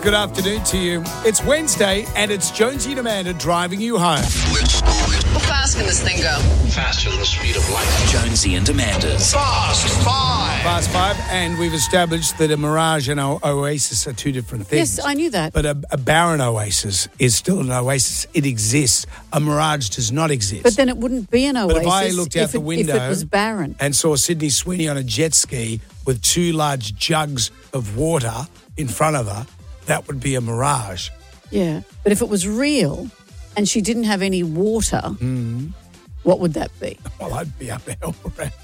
Good afternoon to you. It's Wednesday and it's Jonesy and Amanda driving you home. How fast can this thing go? Faster than the speed of light. Jonesy and Amanda's Fast Five. Fast Five, and we've established that a mirage and an oasis are two different things. Yes, I knew that. But a barren oasis is still an oasis. It exists. A mirage does not exist. But then it wouldn't be an oasis But if I looked out the window if it was barren. and saw Sydney Sweeney on a jet ski with two large jugs of water in front of her, that would be a mirage. Yeah, but if it was real and she didn't have any water, what would that be? Well, I'd be up hell for it.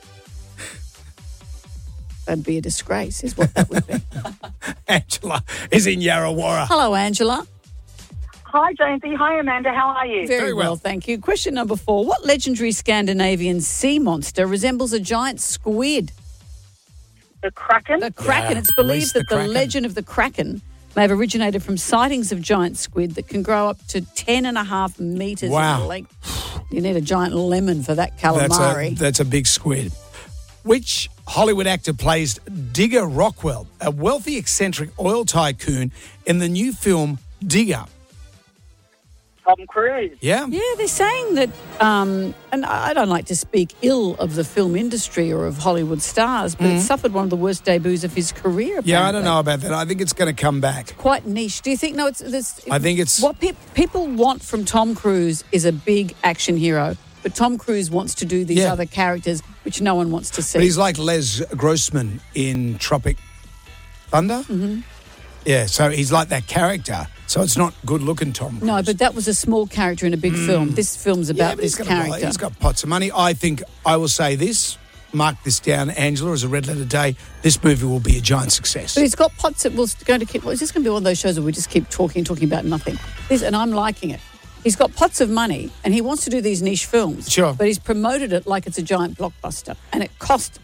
That'd be a disgrace, is what that would be. Angela is in Yarrawarra. Hello, Angela. Hi, Jonesy. Hi, Amanda. How are you? Very well, thank you. Question number 4. What legendary Scandinavian sea monster resembles a giant squid? The Kraken. The Kraken. Yeah, It's believed release the that the Kraken. legend of the Kraken may have originated from sightings of giant squid that can grow up to 10.5 metres Wow. in length. You need a giant lemon for that calamari. That's a big squid. Which Hollywood actor plays Digger Rockwell, a wealthy, eccentric oil tycoon in the new film Digger? Tom Cruise. Yeah? Yeah, they're saying that, and I don't like to speak ill of the film industry or of Hollywood stars, but it suffered one of the worst debuts of his career. Yeah, I apparently. don't know about that. I think it's going to come back. Quite niche. Do you think? No, I think it's- what people want from Tom Cruise is a big action hero, but Tom Cruise wants to do these Yeah. other characters which no one wants to see. But he's like Les Grossman in Tropic Thunder. Mm-hmm. Yeah, so he's like that character. So it's not good-looking Tom Cruise. No, but that was a small character in a big film. This film's about but this he's character. He's got pots of money. I think I will say this. Mark this down, Angela, as a red letter day. This movie will be a giant success. But he's got pots that we're going to keep. Well, is this going to be one of those shows where we just keep talking about nothing? And I'm liking it. He's got pots of money and he wants to do these niche films. Sure. But he's promoted it like it's a giant blockbuster. And it cost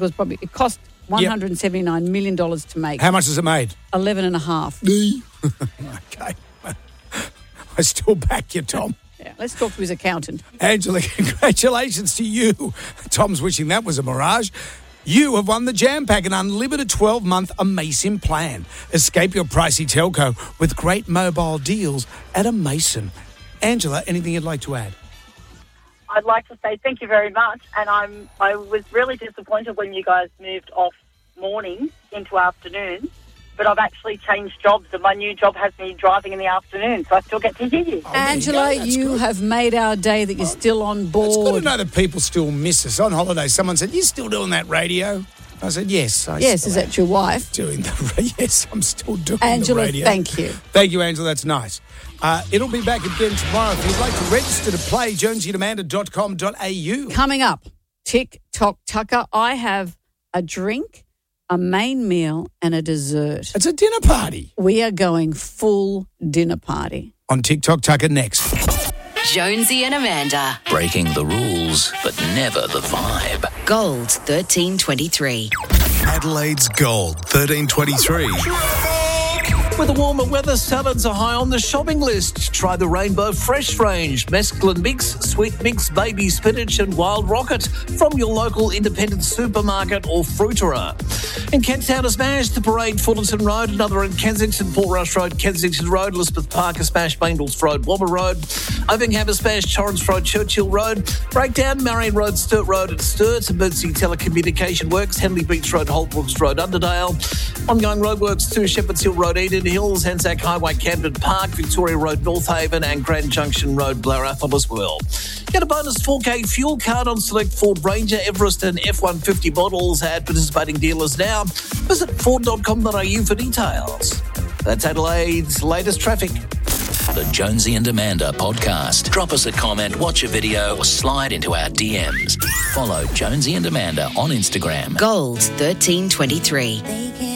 $179 million to make. How much has it made? 11.5. Okay. I still back you, Tom. Yeah, let's talk to his accountant. Angela, congratulations to you. Tom's wishing that was a mirage. You have won the Jam Pack, an unlimited 12-month Amason plan. Escape your pricey telco with great mobile deals at Amason. Angela, anything you'd like to add? I'd like to say thank you very much. And I was really disappointed when you guys moved off mornings into afternoons. But I've actually changed jobs, and my new job has me driving in the afternoon, so I still get to hear you. Oh, there you Angela, go. That's you good. have made our day that you're still on It's good to board. know that people still miss us. On holiday, someone said, "You still doing that radio?" I said, "Yes." Yes, is that your wife? doing the? Yes, I'm still doing Angela, the radio. thank you. Thank you, Angela. That's nice. It'll be back again tomorrow. If you'd like to register to play, jonesyandamanda.com.au. Coming up, TikTok Tucker, I have a drink, a main meal and a dessert. It's a dinner party We are going full dinner party. on TikTok Tucker next. Jonesy and Amanda. breaking the rules, but never the vibe. Gold 1323. Adelaide's Gold 1323. With the warmer weather, salads are high on the shopping list. Try the Rainbow Fresh range, mesclun mix, sweet mix, baby spinach and wild rocket from your local independent supermarket or fruiterer. In Kent Town is Smash, the Parade, Fullerton Road, another in Kensington, Portrush Road, Kensington Road, Elizabeth Park is Smash, Baindles Road, Wobber Road, Ovingham is Smash, Torrance Road, Churchill Road, Breakdown, Marion Road, Sturt Road at Sturt, Emergency Telecommunication Works, Henley Beach Road, Holbrooks Road, Underdale, ongoing roadworks to Shepherd's Hill Road, Eden Hills, Anzac Highway, Camden Park, Victoria Road, North Haven and Grand Junction Road, Blair Athol as well. Get a bonus 4K fuel card on select Ford Ranger, Everest and F-150 models at participating dealers now. Visit Ford.com.au for details. That's Adelaide's latest traffic. The Jonesy and Amanda podcast. Drop us a comment, watch a video, or slide into our DMs. Follow Jonesy and Amanda on Instagram. Gold 1323.